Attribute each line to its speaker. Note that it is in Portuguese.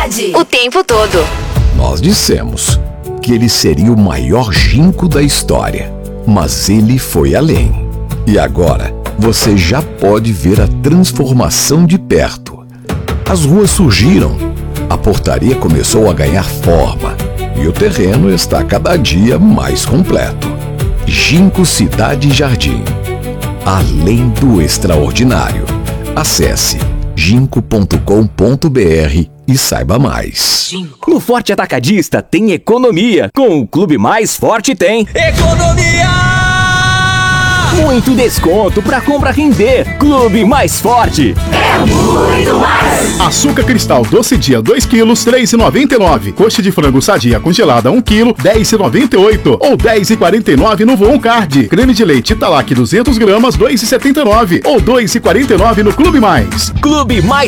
Speaker 1: qualidade o tempo todo.
Speaker 2: Nós dissemos que ele seria o maior ginkgo da história, mas ele foi além. E agora você já pode ver a transformação de perto. As ruas surgiram, a portaria começou a ganhar forma e o terreno está cada dia mais completo. Ginkgo Cidade Jardim. Além do extraordinário. Acesse ginkgo.com.br e saiba mais.
Speaker 3: No Forte Atacadista tem economia. Com o Clube Mais Forte tem economia! Muito desconto pra compra render. Clube Mais Forte.
Speaker 1: É muito mais.
Speaker 4: Açúcar cristal doce dia 2 kg, 3,99. Coxa de frango sadia congelada 1 kg, 10,98. Ou 10,49 no Voon Card. Creme de leite Italac 200 gramas, 2,79. Ou 2,49 no Clube Mais.
Speaker 3: Clube Mais